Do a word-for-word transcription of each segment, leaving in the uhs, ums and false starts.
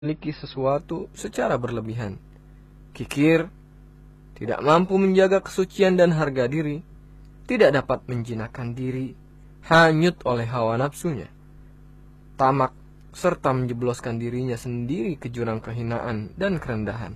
memiliki sesuatu secara berlebihan. Kikir, tidak mampu menjaga kesucian dan harga diri, tidak dapat menjinakkan diri, hanyut oleh hawa nafsunya, tamak, serta menjebloskan dirinya sendiri ke jurang kehinaan dan kerendahan.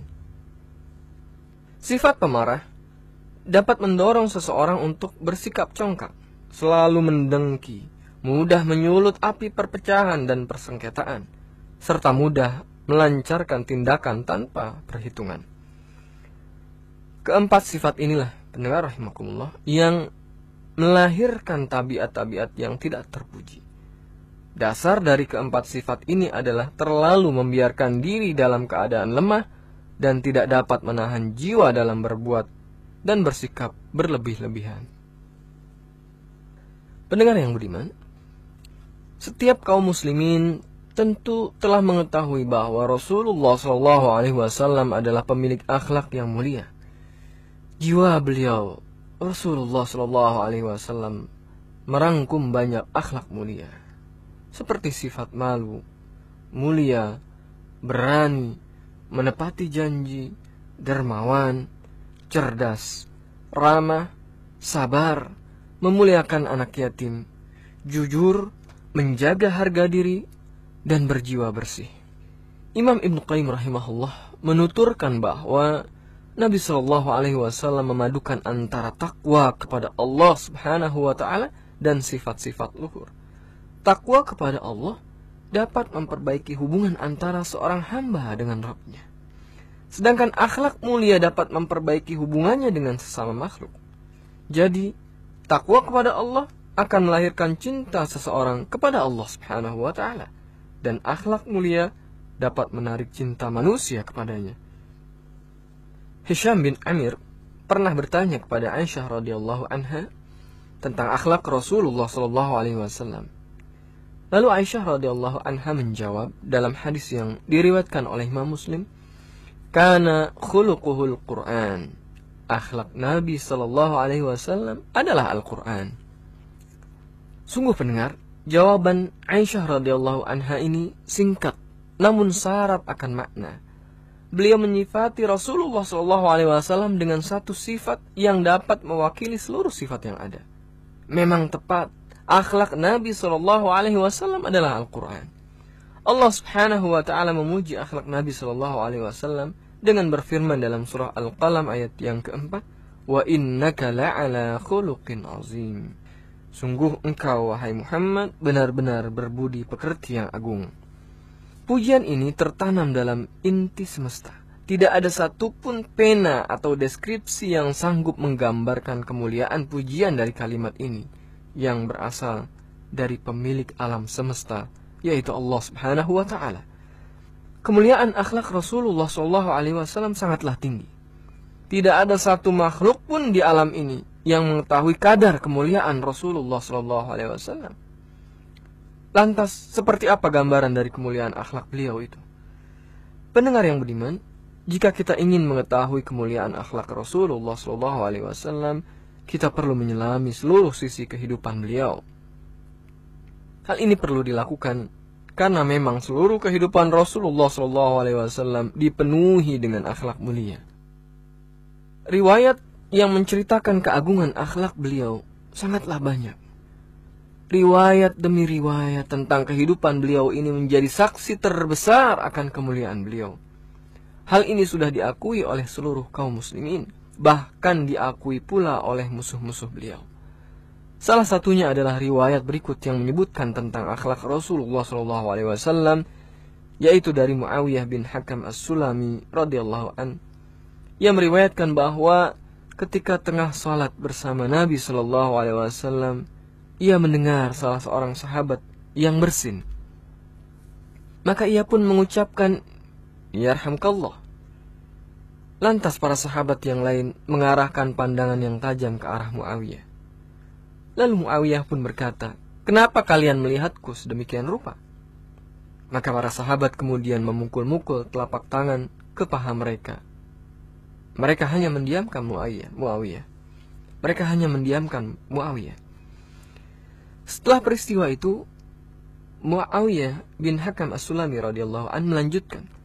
Sifat pemarah dapat mendorong seseorang untuk bersikap congkak, selalu mendengki, mudah menyulut api perpecahan dan persengketaan, serta mudah melancarkan tindakan tanpa perhitungan. Keempat sifat inilah, pendengar rahimakumullah, yang melahirkan tabiat-tabiat yang tidak terpuji. Dasar dari keempat sifat ini adalah terlalu membiarkan diri dalam keadaan lemah dan tidak dapat menahan jiwa dalam berbuat dan bersikap berlebih-lebihan. Pendengar yang budiman, setiap kaum muslimin tentu telah mengetahui bahwa Rasulullah shallallahu alaihi wasallam adalah pemilik akhlak yang mulia. Jiwa beliau, Rasulullah shallallahu alaihi wasallam, merangkum banyak akhlak mulia, seperti sifat malu, mulia, berani, menepati janji, dermawan, cerdas, ramah, sabar, memuliakan anak yatim, jujur, menjaga harga diri, dan berjiwa bersih. Imam Ibnu Qayyim rahimahullah menuturkan bahwa Nabi shallallahu alaihi wasallam memadukan antara takwa kepada Allah subhanahu wa ta'ala dan sifat-sifat luhur. Takwa kepada Allah dapat memperbaiki hubungan antara seorang hamba dengan Rabb-nya. Sedangkan akhlak mulia dapat memperbaiki hubungannya dengan sesama makhluk. Jadi, takwa kepada Allah akan melahirkan cinta seseorang kepada Allah subhanahu wa ta'ala. Dan akhlak mulia dapat menarik cinta manusia kepadanya. Hisham bin Amir pernah bertanya kepada Aisyah radhiyallahu anha tentang akhlak Rasulullah sallallahu alaihi wasallam. Lalu Aisyah radhiyallahu anha menjawab dalam hadis yang diriwayatkan oleh Imam Muslim, "Kana khuluquhul Qur'an." Akhlak Nabi sallallahu alaihi wasallam adalah Al-Qur'an. Sungguh pendengar, jawaban Aisyah radhiyallahu anha ini singkat namun syarat akan makna. Beliau menyifati Rasulullah shallallahu alaihi wasallam dengan satu sifat yang dapat mewakili seluruh sifat yang ada. Memang tepat, akhlak Nabi shallallahu alaihi wasallam adalah Al-Quran. Allah subhanahu wa ta'ala memuji akhlak Nabi shallallahu alaihi wasallam dengan berfirman dalam surah Al-Qalam ayat yang keempat, "Wa innaka la'ala khuluqin azim." Sungguh engkau, wahai Muhammad, benar-benar berbudi pekerti yang agung. Pujian ini tertanam dalam inti semesta. Tidak ada satupun pena atau deskripsi yang sanggup menggambarkan kemuliaan pujian dari kalimat ini yang berasal dari pemilik alam semesta, yaitu Allah subhanahu wa ta'ala. Kemuliaan akhlak Rasulullah shallallahu alaihi wasallam sangatlah tinggi. Tidak ada satu makhluk pun di alam ini yang mengetahui kadar kemuliaan Rasulullah shallallahu alaihi wasallam. Lantas, seperti apa gambaran dari kemuliaan akhlak beliau itu? Pendengar yang budiman, jika kita ingin mengetahui kemuliaan akhlak Rasulullah shallallahu alaihi wasallam, kita perlu menyelami seluruh sisi kehidupan beliau. Hal ini perlu dilakukan karena memang seluruh kehidupan Rasulullah shallallahu alaihi wasallam dipenuhi dengan akhlak mulia. Riwayat yang menceritakan keagungan akhlak beliau sangatlah banyak. Riwayat demi riwayat tentang kehidupan beliau ini menjadi saksi terbesar akan kemuliaan beliau. Hal ini sudah diakui oleh seluruh kaum muslimin, bahkan diakui pula oleh musuh-musuh beliau. Salah satunya adalah riwayat berikut yang menyebutkan tentang akhlak Rasulullah shallallahu alaihi wasallam, yaitu dari Muawiyah bin Hakam As-Sulami radhiyallahu an, yang meriwayatkan bahwa ketika tengah salat bersama Nabi shallallahu alaihi wasallam, ia mendengar salah seorang sahabat yang bersin. Maka ia pun mengucapkan, "Yarhamkallah." Lantas para sahabat yang lain mengarahkan pandangan yang tajam ke arah Muawiyah. Lalu Muawiyah pun berkata, "Kenapa kalian melihatku sedemikian rupa?" Maka para sahabat kemudian memukul-mukul telapak tangan ke paha mereka. Mereka hanya mendiamkan Muawiyah. Muawiyah. Mereka hanya mendiamkan Muawiyah. Setelah peristiwa itu, Muawiyah bin Hakam As-Sulami radhiyallahu an melanjutkan,